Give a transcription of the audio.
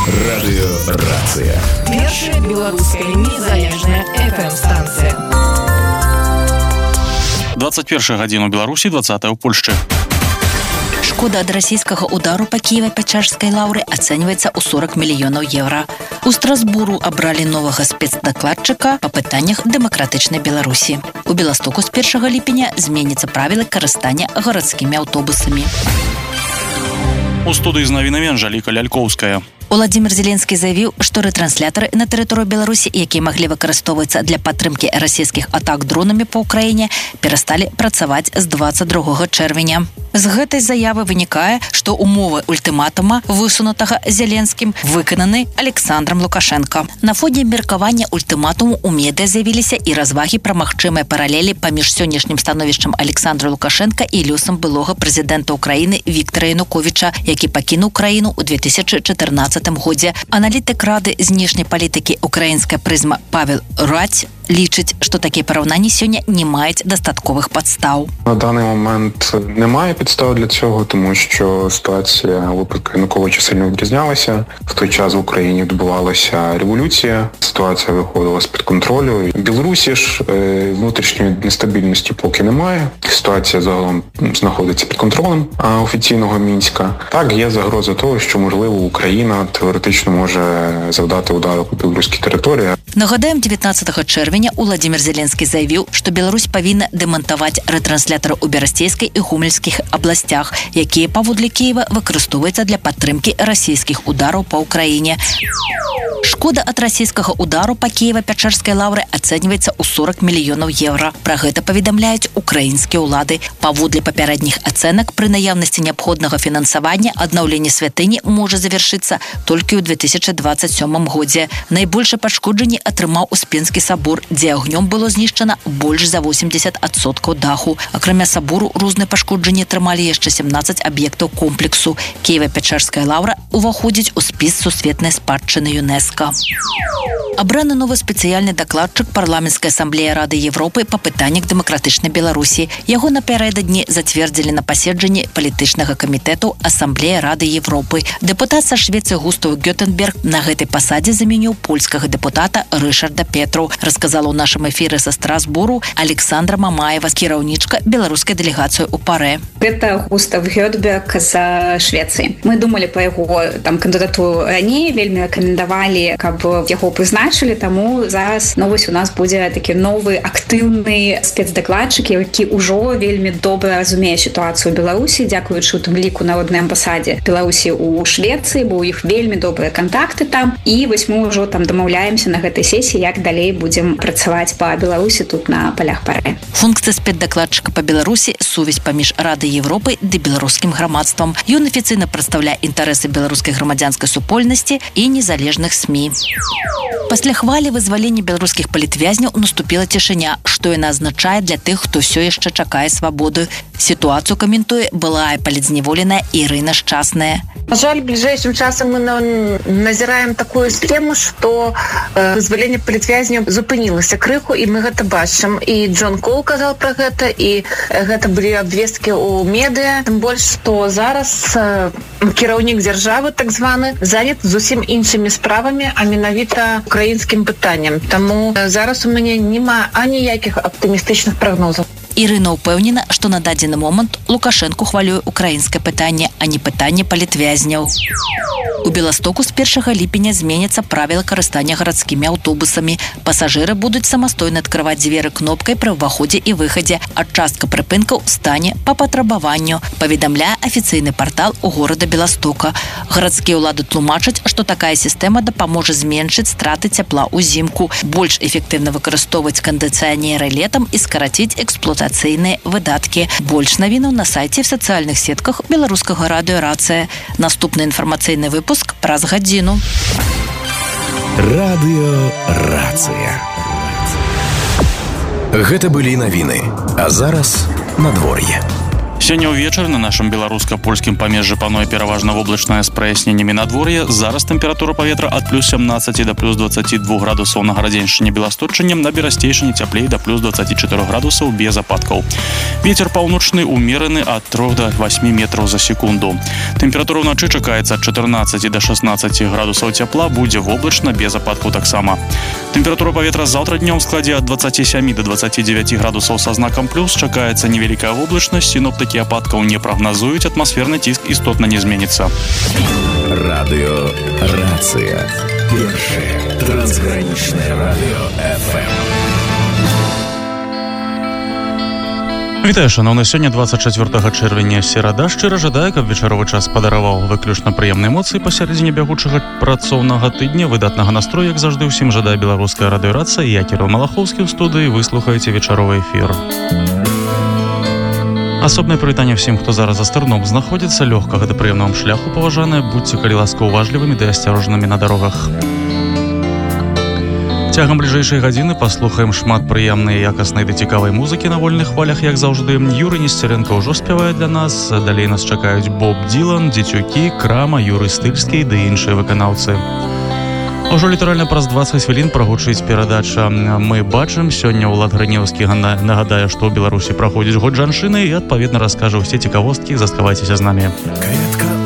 Радыёрацыя. Першая беларуская незалежная FM-станцыя. 21 гадзіну ў Беларусі, 20 ў Польшчы. Шкода ад расійскага удару па Кіева-Пячэрскай лаўры ацэньваецца ў 40 мільёнаў еўра. У Страсбуру абралі новага спецдакладчыка па пытаннях дэмакратычнай Беларусі. У Беластоку з 1 ліпеня зменяцца правілы карыстання гарадскімі аўтобусамі. У студыі з навінамі Анжаліка Лялькоўская. Уладзімір Зеленскі заявіў, што рэтрансляторы на тэрыторыі Беларусі, якія маглі выкарыстоўвацца для падтрымкі расійскіх атак дронамі па ўкраіне, перасталі працаваць з 22 чэрвеня. З гэтай заявы вынікае, што умовы ультыматума, высунутага Зеленскім, выкананы Александром Лукашенко. На фоне меркавання ультыматуму у медыа з'явіліся і развагі пра магчымыя паралелі паміж сённяшнім становішчам Александра Лукашенка і лёсам былога прэзідэнта Украіны Віктара Януковіча, які пакінуў краіну ў 2014 годзе. Аналітык Рады знешняй палітыкі «Украінская прызма» Павел Радзь лічыць, што такія параўнанні сёння не маюць дастатковых падстаў. На даний момент немає підстав для цього, тому що ситуація у випадку Януковича сильно відрізнялася. В той час в Україні відбувалася революція, ситуація виходила з-під контролю. В Білорусі ж внутрішньої нестабільності поки немає. Ситуація загалом знаходиться під контролем офіційного Мінська. Так, є загроза того, що, можливо, Україна теоретично може завдати удару по білоруській території. Нагадаем, 19 чэрвеня Уладзімір Зеленскі заявіў, што Беларусь павінна дэмантаваць рэтрансляторы ў Берасцейскай і Гомельскіх абласцях, якія паводле Кіева выкарыстоўваюцца для падтрымкі расійскіх удараў па ўкраіне. Шкода ад расійскага удару па Кіева-Пячэрскай лаўры ацэньваецца ў 40 мільёнаў еўра. Пра гэта паведамляюць украінскія ўлады. Паводле папярэдніх ацэнак, пры наяўнасці неабходнага фінансавання аднаўленне святыні можа завяршыцца толькі ў 2027 годзе. Найбольшае пашкоджанне атрымаў Успенскі сабор, дзе агнём было знішчана больш за 80% даху. Акрамя сабору, розныя пашкоджанні атрымалі яшчэ 17 аб'ектаў комплексу. Кіева-Пячэрская лаўра уваходзіць у спіс сусветнай спадчыны ЮНЕСКО. Абраны новы спецыяльны дакладчык парламенцкай асамблеі Рады Европы па пытаннях дэмакратычнай Беларусі. Яго напярэдадні зацвердзілі на паседжанні палітычнага камітэту асамблеі Рады Европы. Дэпутат са Швецыі Густав Гётенберг на гэтай пасадзе заменіў польскага дэпутата Рышарда Петру, расказала ў нашым эфіры са Страсбуру Александра Мамаева, кіраўнічка беларускай дэлегацыі ў ПАРЭ. Гэта Густав Гётенберг з Швецыі. Мы думалі па яго кандыдатуру раней, вельмі рэкамендавалі, каб яго прызначылі, таму зараз новасць у нас будзе такі новы актыўны спецдакладчык, які ўжо вельмі добра разумее сітуацыю ў Беларусі, дзякуючы у тым ліку народнай амбасадзе Беларусі ў Швецыі, бо ў іх вельмі добрыя кантакты там, і вось мы ўжо там дамаўляемся на гэтай сесіі, як далей будзем працаваць па Беларусі тут на палях ПАРЭ. Функцыя спецдакладчыка па Беларусі — сувязь паміж Радай Европы ды беларускім грамадствам. Ён афіцыйна прадстаўляе інтарэсы беларускай грамадзянскай супольнасці і незалежных СМІ. Пасля хвалі вызвалення беларускіх палітвязняў наступіла цішыня, што яна азначае для тых, хто ўсё яшчэ чакае свабоды. Сітуацыю каментуе былая палітзняволеная Ірына Шчасная. На жаль, бліжэйшым часам мы назіраем такую схему, што вызваленне палітвязняў зупынілася крыху, і мы гэта бачым. І Джон Кол казаў пра гэта, і гэта былі абвесткі ў медыа. Тым больш, што зараз кіраўнік дзяржавы, так званы, занят зусім іншымі справамі, а менавіта украінскім пытанням. Таму зараз у мяне няма аніякіх аптымістычных прагнозаў. Ірына ўпэўнена, што на дадзены момант Лукашэнку хвалюе украінскае пытанне, а не пытанне палітвязняў. У Беластоку з 1 ліпеня зменяцца правілы карыстання гарадскімі аўтобусамі. Пасажыры будуць самастойна адкрываць дзверы кнопкай пры ўваходзе і выхадзе, а частка прыпынкаў стане па патрабаванню, паведамляе афіцыйны партал у горада Беластока. Гарадскія ўлады тлумачаць, што такая сістэма дапаможа зменшыць страты цяпла ўзімку, больш эфектыўна выкарыстоўваць кандыцыянеры летам і скараціць эксплуатацыйныя выдаткі. Больш навінаў на сайце і в сацыяльных сетках беларускага радыёрацыя. Наступны інфармацыйны выпуск праз гадзіну. Радыёрацыя. Гэта былі навіны. А зараз надвор'е. Сёння ўвечары на нашым беларуска-польскім памежжы пануе пераважна воблачнае з праясненнямі надвор'я. Зараз тэмпература паветра ад плюс 17 да плюс 22 градусаў на Гарадзеншчыне, Беласточчыне, на Берасцейшыне цяплей да плюс 24 градусаў без ападкаў. Вецер паўночны умераны ад 3 до 8 метраў за секунду. Тэмпература ўначы чакаецца ад 14 до 16 градусаў цяпла, будзе воблачна без ападкаў таксама. Тэмпература паветра заўтра днём складзе ад 27 до 29 градусаў са знакам плюс, чакаецца невялікая воблачнасць, сіноптыкі ападкаў не прагназуюць, атмасферны ціск істотна не зменіцца. Радыё «Рацыя». Першае трансгранічнае радыё FM. Вітаю, шановны, сёння 24 чэрвеня, серада. Шчыра жадаю, каб вечаровы час падараваў выключна прыемныя эмоцыі пасярэдзіне бягучага працоўнага тыдня, выдатнага настрою, як заўжды, усім жадае беларуская радыёрацыя. Я Кірыл Малахоўскі ў студыі, вы слухаеце вечаровы эфір. Асобнае прывітанне ўсім, хто зараз за стырном знаходзіцца, лёгкага да прыемнага шляху паважаныя, будьце калі ласка уважлівымі ды асцярожнымі на дарогах. Цягам бліжэйшай гадзіны паслухаем шмат прыемнай, якаснай ды цікавай музыкі на вольных хвалях, як заўжды. Юрый Несцярэнка ўжо спявае для нас, далей нас чакаюць Боб Дилан, Дзецюкі, Крама, Юрый Стыльскі ды іншыя выканаўцы. Ужо літаральна праз 20 хвілін прагучыць перадача «Мы бачым». Сёння Улад Грынеўскі нагадае, што ў Беларусі праходзіць год жанчыны і, адпаведна, раскажа ўсе цікавосткі. Заставайцеся з намі.